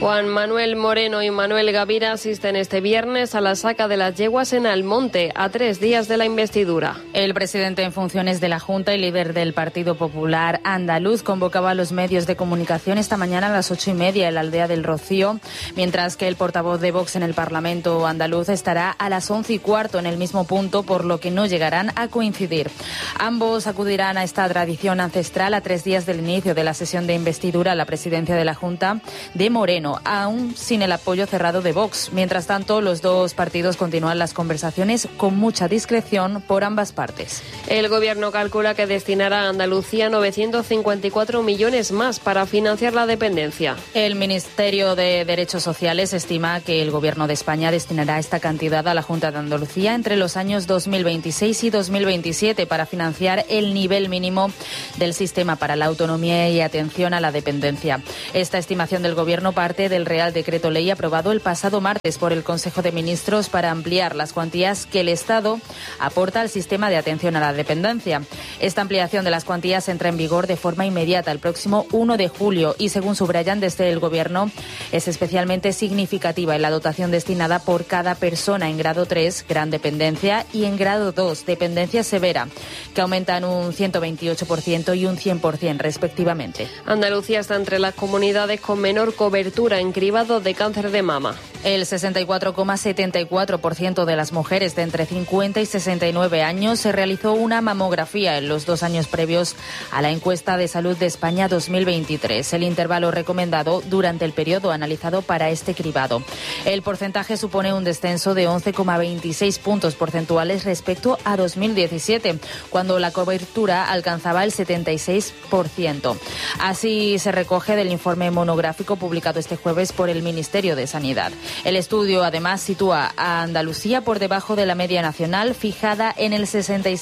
Juan Manuel Moreno y Manuel Gavira asisten este viernes a la saca de las yeguas en Almonte, a 3 días de la investidura. El presidente en funciones de la Junta y líder del Partido Popular andaluz convocaba a los medios de comunicación esta mañana a las 8:30 en la aldea del Rocío, mientras que el portavoz de Vox en el Parlamento andaluz estará a las 11:15 en el mismo punto, por lo que no llegarán a coincidir. Ambos acudirán a esta tradición ancestral a 3 días del inicio de la sesión de investidura a la presidencia de la Junta de Moreno, aún sin el apoyo cerrado de Vox. Mientras tanto, los dos partidos continúan las conversaciones con mucha discreción por ambas partes. El Gobierno calcula que destinará a Andalucía 954 millones más para financiar la dependencia. El Ministerio de Derechos Sociales estima que el Gobierno de España destinará esta cantidad a la Junta de Andalucía entre los años 2026 y 2027 para financiar el nivel mínimo del sistema para la autonomía y atención a la dependencia. Esta estimación del Gobierno parte del Real Decreto Ley aprobado el pasado martes por el Consejo de Ministros para ampliar las cuantías que el Estado aporta al sistema de atención a la dependencia. Esta ampliación de las cuantías entra en vigor de forma inmediata el próximo 1 de julio y, según subrayan desde el Gobierno, es especialmente significativa en la dotación destinada por cada persona en grado 3, gran dependencia, y en grado 2, dependencia severa, que aumentan un 128% y un 100% respectivamente. Andalucía está entre las comunidades con menor cobertura en cribado de cáncer de mama. El 64,74% de las mujeres de entre 50 y 69 años se realizó una mamografía en los 2 años previos a la encuesta de salud de España 2023, el intervalo recomendado durante el periodo analizado para este cribado. El porcentaje supone un descenso de 11,26 puntos porcentuales respecto a 2017, cuando la cobertura alcanzaba el 76%. Así se recoge del informe monográfico publicado este jueves por el Ministerio de Sanidad. El estudio, además, sitúa a Andalucía por debajo de la media nacional, fijada en el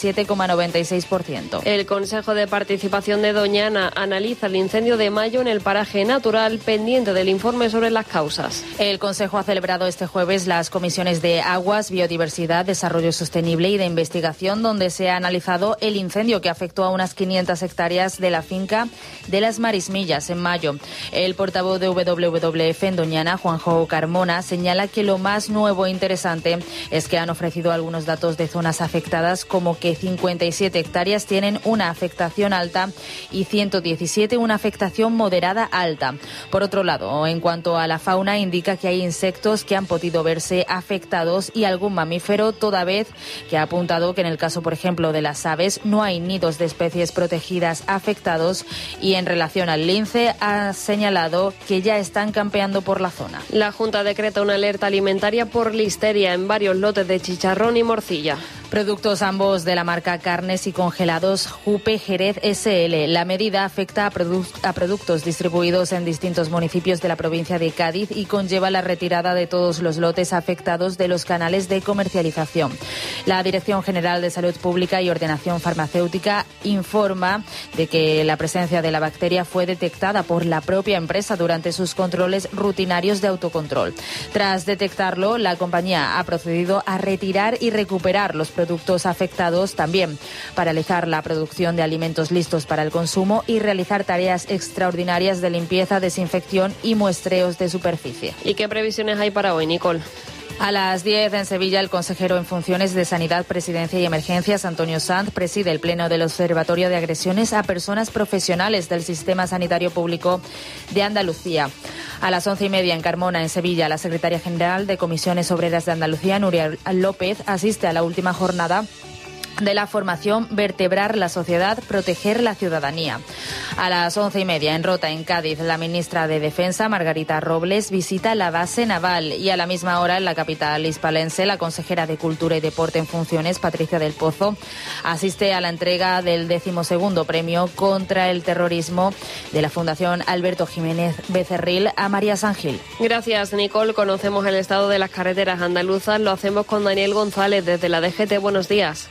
67,96%. El Consejo de Participación de Doñana analiza el incendio de mayo en el paraje natural, pendiente del informe sobre las causas. El Consejo ha celebrado este jueves las comisiones de Aguas, Biodiversidad, Desarrollo Sostenible y de Investigación, donde se ha analizado el incendio que afectó a unas 500 hectáreas de la finca de Las Marismillas en mayo. El portavoz de WWF en Doñana, Juanjo Carmona, señala que lo más nuevo e interesante es que han ofrecido algunos datos de zonas afectadas, como que 57 hectáreas tienen una afectación alta y 117 una afectación moderada alta. Por otro lado, en cuanto a la fauna, indica que hay insectos que han podido verse afectados y algún mamífero, toda vez que ha apuntado que en el caso, por ejemplo, de las aves, no hay nidos de especies protegidas afectados, y en relación al lince ha señalado que ya están campeando por la zona. La Junta decreta una alerta alimentaria por listeria en varios lotes de chicharrón y morcilla. Productos ambos de la marca Carnes y Congelados Jupe Jerez SL. La medida afecta a productos distribuidos en distintos municipios de la provincia de Cádiz y conlleva la retirada de todos los lotes afectados de los canales de comercialización. La Dirección General de Salud Pública y Ordenación Farmacéutica informa de que la presencia de la bacteria fue detectada por la propia empresa durante sus controles rutinarios de autocontrol. Tras detectarlo, la compañía ha procedido a retirar y recuperar los productos afectados, también paralizar la producción de alimentos listos para el consumo y realizar tareas extraordinarias de limpieza, desinfección y muestreos de superficie. ¿Y qué previsiones hay para hoy, Nicole? A las 10 en Sevilla, el consejero en funciones de Sanidad, Presidencia y Emergencias, Antonio Sanz, preside el pleno del Observatorio de Agresiones a Personas Profesionales del Sistema Sanitario Público de Andalucía. A las 11:30 en Carmona, en Sevilla, la secretaria general de Comisiones Obreras de Andalucía, Nuria López, asiste a la última jornada de la formación Vertebrar la Sociedad, Proteger la Ciudadanía. A las 11:30 en Rota, en Cádiz, la ministra de Defensa, Margarita Robles, visita la base naval, y a la misma hora en la capital hispalense, la consejera de Cultura y Deporte en funciones, Patricia del Pozo, asiste a la entrega del 12º premio contra el terrorismo de la Fundación Alberto Jiménez Becerril a María San Gil. Gracias, Nicole. Conocemos el estado de las carreteras andaluzas. Lo hacemos con Daniel González desde la DGT. Buenos días.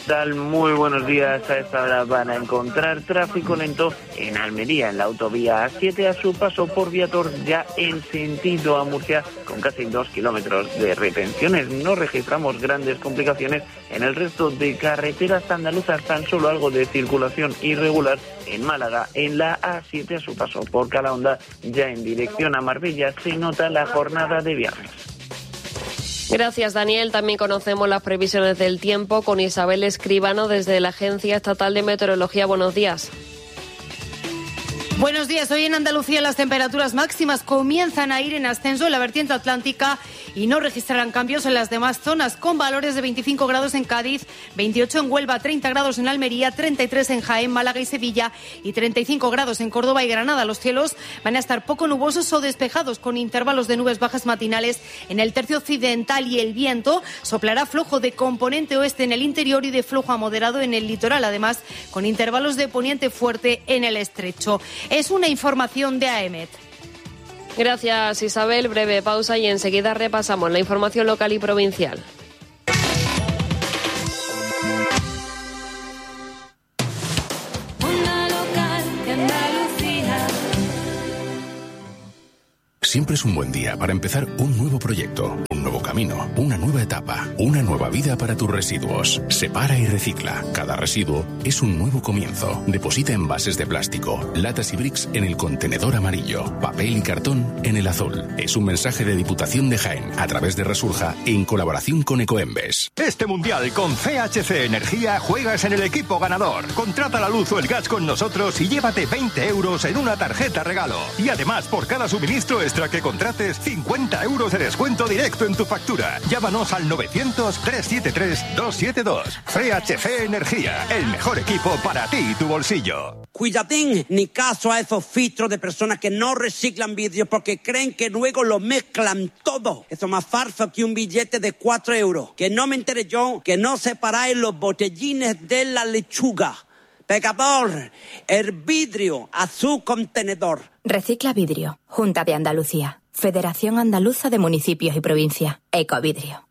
tal? Muy buenos días. A esta hora van a encontrar tráfico lento en Almería, en la autovía A7 a su paso por Viator, ya en sentido a Murcia, con casi 2 kilómetros de retenciones. No registramos grandes complicaciones en el resto de carreteras andaluzas, tan solo algo de circulación irregular en Málaga, en la A7 a su paso por Calahonda, ya en dirección a Marbella. Se nota la jornada de viernes. Gracias, Daniel. También conocemos las previsiones del tiempo con Isabel Escribano desde la Agencia Estatal de Meteorología. Buenos días. Buenos días. Hoy en Andalucía las temperaturas máximas comienzan a ir en ascenso en la vertiente atlántica y no registrarán cambios en las demás zonas, con valores de 25 grados en Cádiz, 28 en Huelva, 30 grados en Almería, 33 en Jaén, Málaga y Sevilla y 35 grados en Córdoba y Granada. Los cielos van a estar poco nubosos o despejados, con intervalos de nubes bajas matinales en el tercio occidental, y el viento soplará flojo de componente oeste en el interior y de flojo a moderado en el litoral, además con intervalos de poniente fuerte en el estrecho. Es una información de AEMET. Gracias, Isabel. Breve pausa y enseguida repasamos la información local y provincial. Siempre es un buen día para empezar un nuevo proyecto, un nuevo camino, una nueva etapa, una nueva vida para tus residuos. Separa y recicla. Cada residuo es un nuevo comienzo. Deposita envases de plástico, latas y bricks en el contenedor amarillo, papel y cartón en el azul. Es un mensaje de Diputación de Jaén a través de Resurja en colaboración con Ecoembes. Este mundial con CHC Energía juegas en el equipo ganador. Contrata la luz o el gas con nosotros y llévate 20 euros en una tarjeta regalo. Y además, por cada suministro extra que contrates, 50 euros de descuento directo en tu factura. Llámanos al 900-373-272. CHC Energía, el mejor equipo para ti y tu bolsillo. Cuidadín, ni caso a esos filtros de personas que no reciclan vídeos porque creen que luego lo mezclan todo. Eso es más falso que un billete de 4 euros. Que no me entere yo que no separáis los botellines de la lechuga. Pecador, el vidrio a su contenedor. Recicla Vidrio. Junta de Andalucía. Federación Andaluza de Municipios y Provincias. Ecovidrio.